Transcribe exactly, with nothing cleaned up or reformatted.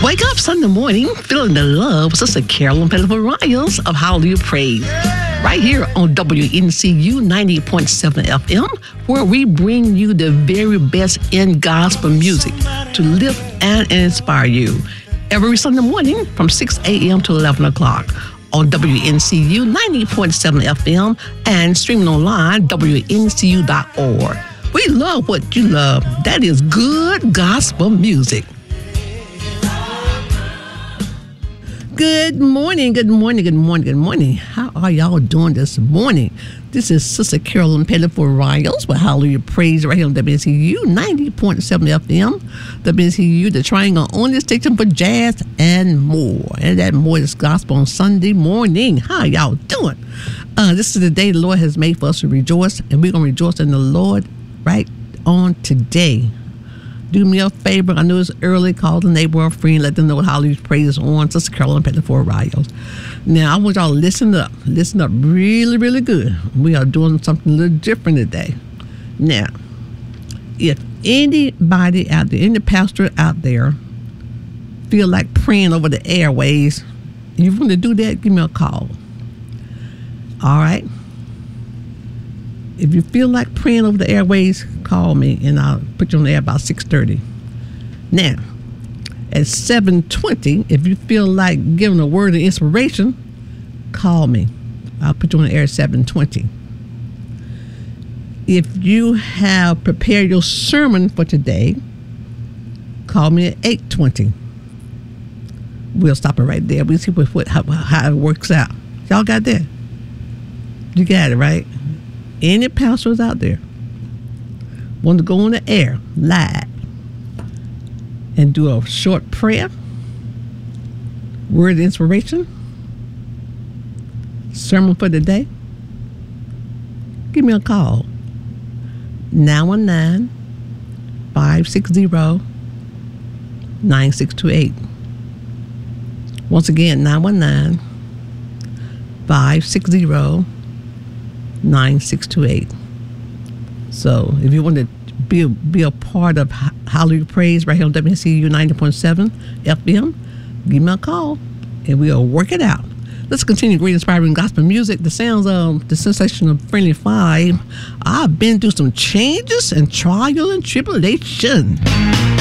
Wake up Sunday morning feeling the love with Sister Carolyn Pettiford Riles of Hallelujah Praise. Right here on W N C U ninety point seven F M, where we bring you the very best in gospel music to lift and inspire you. Every Sunday morning from six a.m. to eleven o'clock on W N C U ninety point seven F M and streaming online, W N C U dot org. We love what you love. That is good gospel music. Good morning, good morning, good morning, good morning. How are y'all doing this morning? This is Sister Carolyn Pettiford Riles with Hallelujah Praise right here on W N C U ninety point seven F M. W N C U, the triangle only station for jazz and more. And that more is gospel on Sunday morning. How y'all doing? Uh, this is the day the Lord has made for us to rejoice, and we're going to rejoice in the Lord right on today. Do me a favor. I know it's early. Call the neighbor or friend. Let them know what Hallelujah Praise is on. Sister Carolyn Pettiford Riles. Now, I want y'all to listen up. Listen up really, really good. We are doing something a little different today. Now, if anybody out there, any pastor out there, feel like praying over the airways, if you want to do that, give me a call. All right? If you feel like praying over the airways, call me and I'll put you on the air about six thirty. Now, at seven twenty, if you feel like giving a word of inspiration, call me. I'll put you on the air at seven twenty. If you have prepared your sermon for today, call me at eight twenty. We'll stop it right there. We'll see what, what, how, how it works out. Y'all got that? You got it, right? Any pastors out there want to go on the air live and do a short prayer, word of inspiration, sermon for the day, give me a call. nine one nine, five six zero, nine six two eight. Once again, nine one nine, five six zero, nine six two eight. So if you want to be a, be a part of Hallelujah Praise right here on W N C U ninety point seven F M, give me a call and we'll work it out. Let's continue great inspiring gospel music. The sounds of the sensation of Friendly Five. I've been through some changes and trial and tribulation.